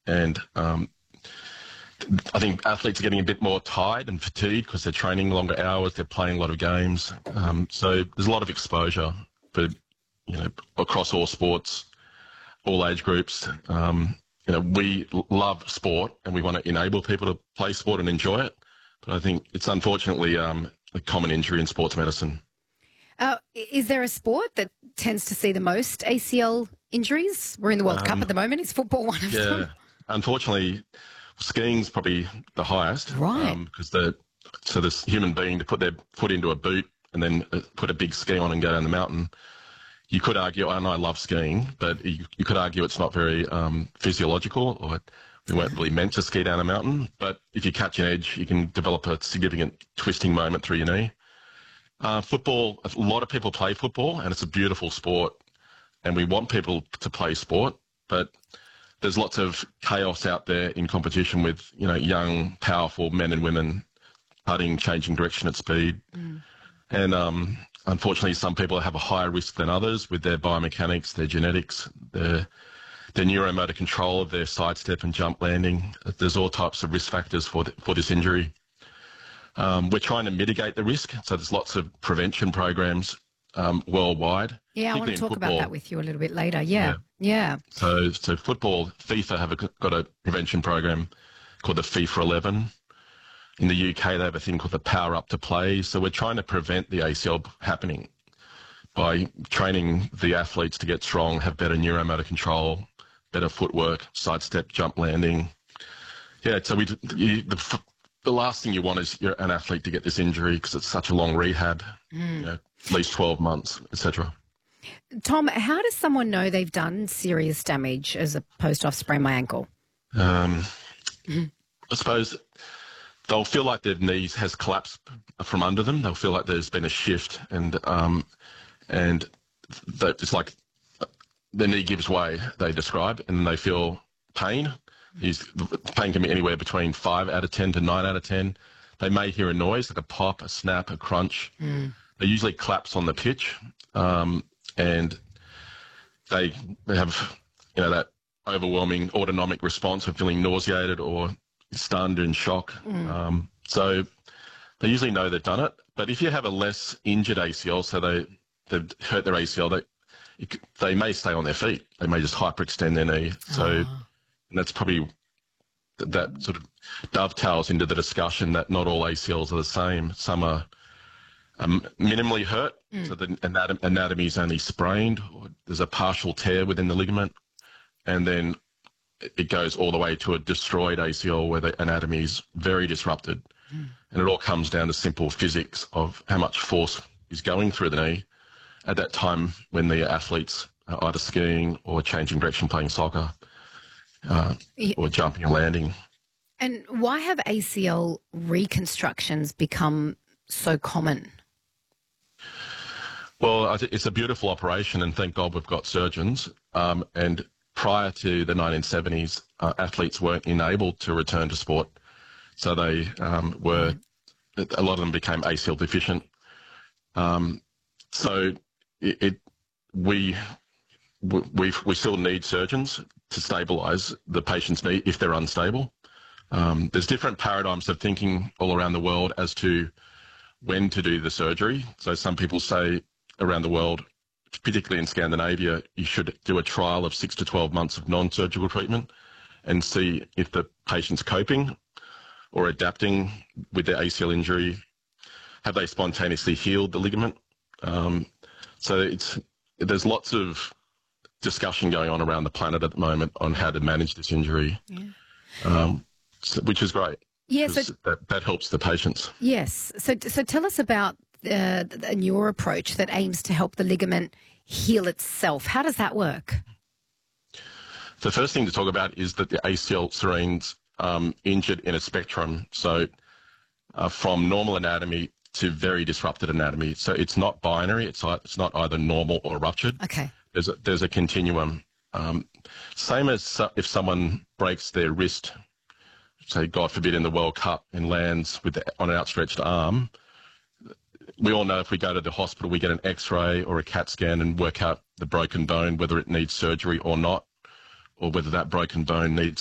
And I think athletes are getting a bit more tired and fatigued because they're training longer hours, they're playing a lot of games. So there's a lot of exposure for, across all sports, all age groups. We love sport and we want to enable people to play sport and enjoy it. But I think it's unfortunately a common injury in sports medicine. Is there a sport that tends to see the most ACL injuries? We're in the World Cup at the moment. Is football one of them? Yeah, unfortunately, skiing's probably the highest. Right. Because this human being to put their foot into a boot and then put a big ski on and go down the mountain, you could argue, and I love skiing, but you could argue it's not very physiological, or we weren't really meant to ski down a mountain. But if you catch an edge, you can develop a significant twisting moment through your knee. Football, a lot of people play football, and it's a beautiful sport, and we want people to play sport, but there's lots of chaos out there in competition with, young, powerful men and women cutting, changing direction at speed. And unfortunately, some people have a higher risk than others with their biomechanics, their genetics, their neuromotor control of their sidestep and jump landing. There's all types of risk factors for this injury. We're trying to mitigate the risk, so there's lots of prevention programs worldwide. Yeah, I want to talk about that with you a little bit later. Yeah. So football, FIFA have got a prevention program called the FIFA 11. In the UK, they have a thing called the Power Up to Play. So we're trying to prevent the ACL happening by training the athletes to get strong, have better neuromotor control, better footwork, sidestep, jump landing. Yeah, so the last thing you want is an athlete to get this injury because it's such a long rehab, at least 12 months, etc. Tom, how does someone know they've done serious damage as opposed to I've sprained my ankle? I suppose they'll feel like their knees has collapsed from under them. They'll feel like there's been a shift and it's like the knee gives way, they describe, and they feel pain. The pain can be anywhere between 5 out of 10 to 9 out of 10. They may hear a noise like a pop, a snap, a crunch. They usually collapse on the pitch, and they have that overwhelming autonomic response of feeling nauseated or stunned and shock. So they usually know they've done it. But if you have a less injured ACL, so they've hurt their ACL, they may stay on their feet. They may just hyperextend their knee. So and that's probably that sort of dovetails into the discussion that not all ACLs are the same. Some are minimally hurt, so the anatomy is only sprained, or there's a partial tear within the ligament, and then it goes all the way to a destroyed ACL where the anatomy is very disrupted. And it all comes down to simple physics of how much force is going through the knee at that time when the athletes are either skiing or changing direction playing soccer. Or jumping and landing. And why have ACL reconstructions become so common? Well, it's a beautiful operation, and thank God we've got surgeons. And prior to the 1970s, athletes weren't enabled to return to sport. So they a lot of them became ACL deficient. So we still need surgeons to stabilise the patient's knee if they're unstable. There's different paradigms of thinking all around the world as to when to do the surgery. So some people say around the world, particularly in Scandinavia, you should do a trial of 6 to 12 months of non-surgical treatment and see if the patient's coping or adapting with their ACL injury. Have they spontaneously healed the ligament? So there's lots of discussion going on around the planet at the moment on how to manage this injury, which is great. Yeah, so that helps the patients. Yes. So tell us about a newer approach that aims to help the ligament heal itself. How does that work? The first thing to talk about is that the ACL serene's injured in a spectrum. So from normal anatomy to very disrupted anatomy. So it's not binary. It's not either normal or ruptured. Okay. There's a continuum. Same as if someone breaks their wrist, say, God forbid, in the World Cup and lands on an outstretched arm. We all know if we go to the hospital, we get an X-ray or a CAT scan and work out the broken bone, whether it needs surgery or not, or whether that broken bone needs